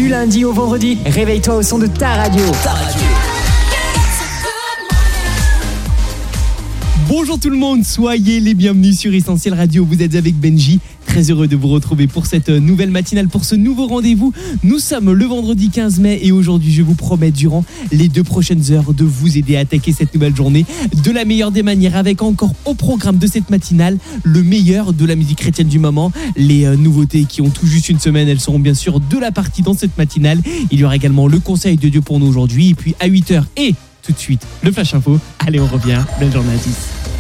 Du lundi au vendredi, réveille-toi au son de ta radio. Bonjour tout le monde, soyez les bienvenus sur Essentiel Radio. Vous êtes avec Benji. Très heureux de vous retrouver pour cette nouvelle matinale, pour ce nouveau rendez-vous. Nous sommes le vendredi 15 mai et aujourd'hui, je vous promets durant les 2 prochaines heures de vous aider à attaquer cette nouvelle journée de la meilleure des manières, avec encore au programme de cette matinale le meilleur de la musique chrétienne du moment. Les nouveautés qui ont tout juste une semaine, elles seront bien sûr de la partie dans cette matinale. Il y aura également le conseil de Dieu pour nous aujourd'hui et puis à 8h et tout de suite le Flash Info. Allez, on revient. Belle journée à tous.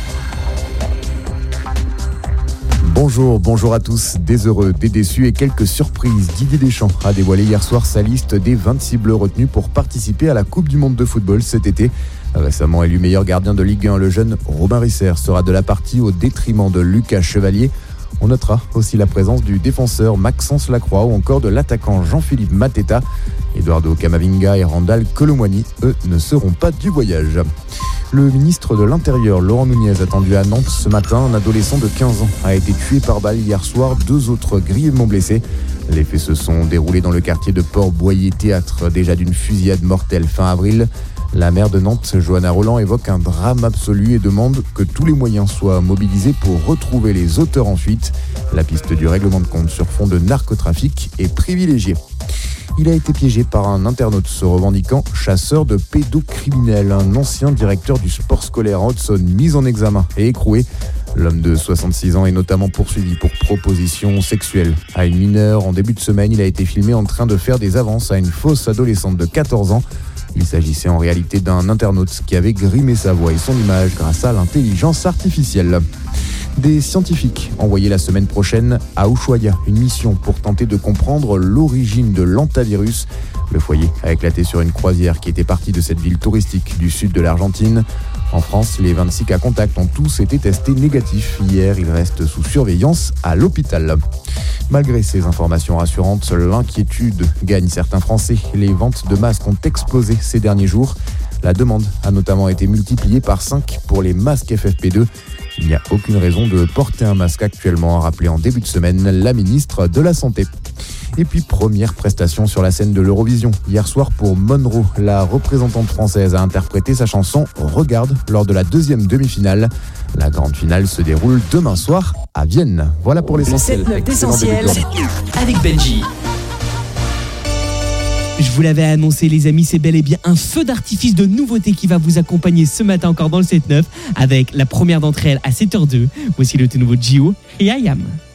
Bonjour à tous, des heureux, des déçus et quelques surprises. Didier Deschamps a dévoilé hier soir sa liste des 26 bleus retenus pour participer à la Coupe du Monde de football cet été. Récemment élu meilleur gardien de Ligue 1, le jeune Robin Risser sera de la partie au détriment de Lucas Chevalier. On notera aussi la présence du défenseur Maxence Lacroix ou encore de l'attaquant Jean-Philippe Mateta. Eduardo Camavinga et Randal Colomwani, eux, ne seront pas du voyage. Le ministre de l'Intérieur, Laurent Nunez, attendu à Nantes ce matin. Un adolescent de 15 ans a été tué par balle hier soir, 2 autres grièvement blessés. Les faits se sont déroulés dans le quartier de Port-Boyer, théâtre déjà d'une fusillade mortelle fin avril. La maire de Nantes, Johanna Roland, évoque un drame absolu et demande que tous les moyens soient mobilisés pour retrouver les auteurs en fuite. La piste du règlement de compte sur fond de narcotrafic est privilégiée. Il a été piégé par un internaute se revendiquant chasseur de pédocriminels. Un ancien directeur du sport scolaire en Haute-Saône mis en examen et écroué. L'homme de 66 ans est notamment poursuivi pour proposition sexuelle à une mineure. En début de semaine, il a été filmé en train de faire des avances à une fausse adolescente de 14 ans. Il s'agissait en réalité d'un internaute qui avait grimé sa voix et son image grâce à l'intelligence artificielle. Des scientifiques envoyés la semaine prochaine à Ushuaia, une mission pour tenter de comprendre l'origine de l'hantavirus. Le foyer a éclaté sur une croisière qui était partie de cette ville touristique du sud de l'Argentine. En France, les 26 cas contacts ont tous été testés négatifs. Hier, ils restent sous surveillance à l'hôpital. Malgré ces informations rassurantes, l'inquiétude gagne certains Français. Les ventes de masques ont explosé ces derniers jours. La demande a notamment été multipliée par 5 pour les masques FFP2. Il n'y a aucune raison de porter un masque actuellement, a rappelé en début de semaine la ministre de la Santé. Et puis, première prestation sur la scène de l'Eurovision. Hier soir, pour Monroe, la représentante française a interprété sa chanson « Regarde » lors de la 2e demi-finale. La grande finale se déroule demain soir à Vienne. Voilà pour l'essentiel. Le 7-9 d'Essentiel avec Benji. Je vous l'avais annoncé les amis, c'est bel et bien un feu d'artifice de nouveautés qui va vous accompagner ce matin encore dans le 7-9 avec la première d'entre elles à 7h02. Voici le tout nouveau Gio et I Am.